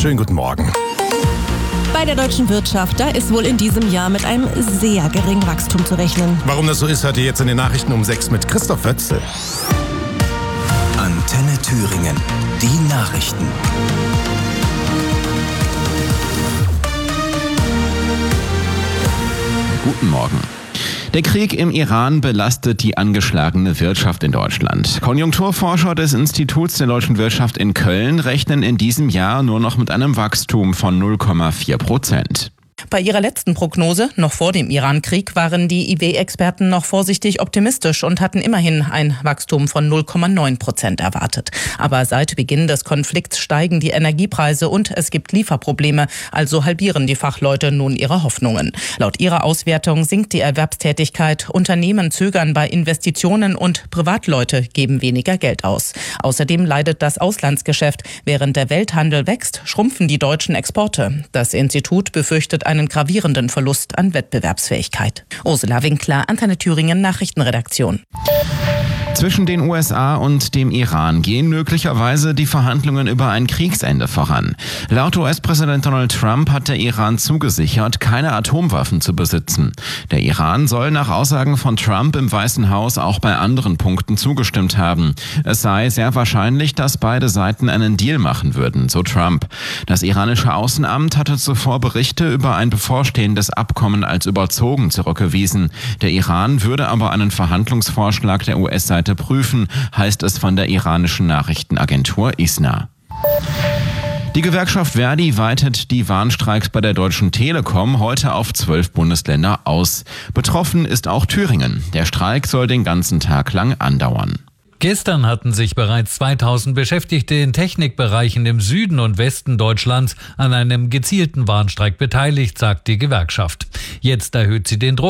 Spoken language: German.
Schönen guten Morgen. Bei der deutschen Wirtschaft, da ist wohl in diesem Jahr mit einem sehr geringen Wachstum zu rechnen. Warum das so ist, hört ihr jetzt in den Nachrichten um 6 mit Christoph Wötzel. Antenne Thüringen, die Nachrichten. Guten Morgen. Der Krieg im Iran belastet die angeschlagene Wirtschaft in Deutschland. Konjunkturforscher des Instituts der deutschen Wirtschaft in Köln rechnen in diesem Jahr nur noch mit einem Wachstum von 0,4%. Bei ihrer letzten Prognose, noch vor dem Iran-Krieg, waren die IW-Experten noch vorsichtig optimistisch und hatten immerhin ein Wachstum von 0,9% erwartet. Aber seit Beginn des Konflikts steigen die Energiepreise und es gibt Lieferprobleme, also halbieren die Fachleute nun ihre Hoffnungen. Laut ihrer Auswertung sinkt die Erwerbstätigkeit, Unternehmen zögern bei Investitionen und Privatleute geben weniger Geld aus. Außerdem leidet das Auslandsgeschäft. Während der Welthandel wächst, schrumpfen die deutschen Exporte. Das Institut befürchtet einen gravierenden Verlust an Wettbewerbsfähigkeit. Ursula Winkler, Antenne Thüringen Nachrichtenredaktion. Zwischen den USA und dem Iran gehen möglicherweise die Verhandlungen über ein Kriegsende voran. Laut US-Präsident Donald Trump hat der Iran zugesichert, keine Atomwaffen zu besitzen. Der Iran soll nach Aussagen von Trump im Weißen Haus auch bei anderen Punkten zugestimmt haben. Es sei sehr wahrscheinlich, dass beide Seiten einen Deal machen würden, so Trump. Das iranische Außenamt hatte zuvor Berichte über ein bevorstehendes Abkommen als überzogen zurückgewiesen. Der Iran würde aber einen Verhandlungsvorschlag der US-Seite prüfen, heißt es von der iranischen Nachrichtenagentur ISNA. Die Gewerkschaft Verdi weitet die Warnstreiks bei der Deutschen Telekom heute auf 12 Bundesländer aus. Betroffen ist auch Thüringen. Der Streik soll den ganzen Tag lang andauern. Gestern hatten sich bereits 2000 Beschäftigte in Technikbereichen im Süden und Westen Deutschlands an einem gezielten Warnstreik beteiligt, sagt die Gewerkschaft. Jetzt erhöht sie den Druck.